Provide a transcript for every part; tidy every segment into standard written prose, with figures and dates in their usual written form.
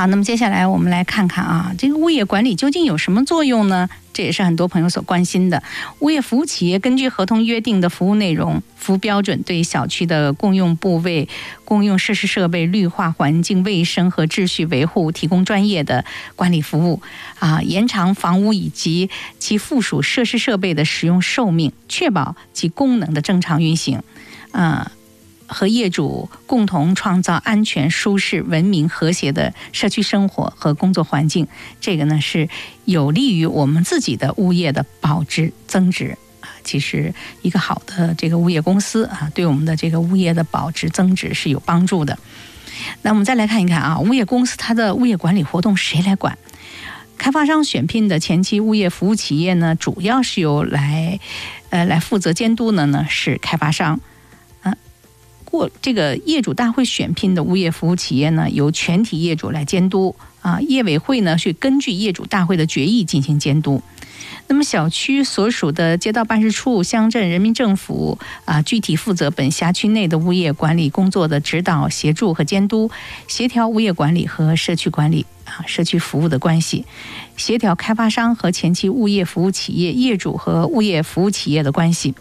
好，那么接下来我们来看看啊，这个物业管理究竟有什么作用呢？这也是很多朋友所关心的。物业服务企业根据合同约定的服务内容、服务标准，对小区的公用部位、公用设施设备、绿化环境卫生和秩序维护提供专业的管理服务延长房屋以及其附属设施设备的使用寿命，确保其功能的正常运行和业主共同创造安全、舒适、文明、和谐的社区生活和工作环境。这个呢是有利于我们自己的物业的保值增值其实一个好的这个物业公司对我们的这个物业的保值增值是有帮助的。那我们再来看一看物业公司它的物业管理活动谁来管？开发商选聘的前期物业服务企业呢，主要是由来负责监督的呢是开发商。这个业主大会选聘的物业服务企业呢，由全体业主来监督业委会呢是根据业主大会的决议进行监督。那么小区所属的街道办事处、乡镇人民政府具体负责本辖区内的物业管理工作的指导、协助和监督，协调物业管理和社区管理社区服务的关系，协调开发商和前期物业服务企业、业主和物业服务企业的关系。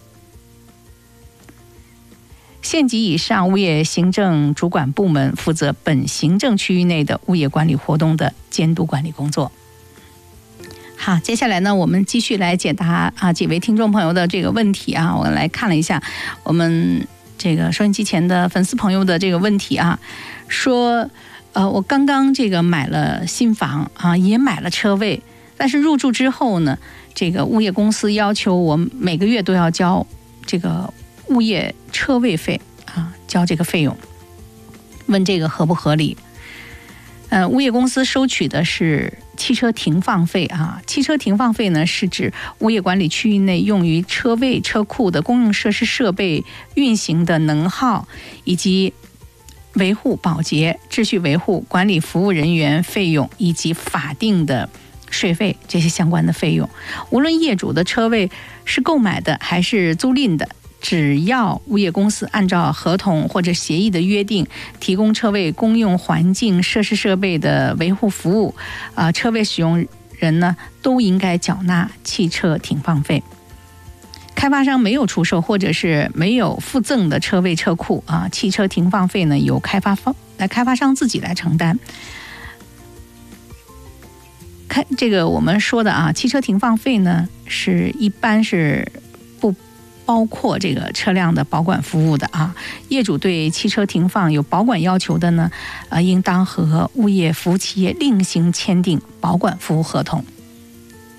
县级以上物业行政主管部门负责本行政区域内的物业管理活动的监督管理工作。好，接下来呢，我们继续来解答几位听众朋友的这个问题我来看了一下我们这个收音机前的粉丝朋友的这个问题说我刚刚这个买了新房也买了车位，但是入住之后呢，这个物业公司要求我每个月都要交这个物业车位费交这个费用，问这个合不合理？物业公司收取的是汽车停放费汽车停放费呢，是指物业管理区域内用于车位、车库的公用设施设备运行的能耗以及维护保洁、秩序维护、管理服务人员费用以及法定的税费这些相关的费用。无论业主的车位是购买的还是租赁的，只要物业公司按照合同或者协议的约定提供车位公用环境设施设备的维护服务车位使用人呢都应该缴纳汽车停放费。开发商没有出售或者是没有附赠的车位车库汽车停放费呢由开发商自己来承担。这个我们说的汽车停放费呢是一般是不包括这个车辆的保管服务的业主对汽车停放有保管要求的呢应当和物业服务企业另行签订保管服务合同。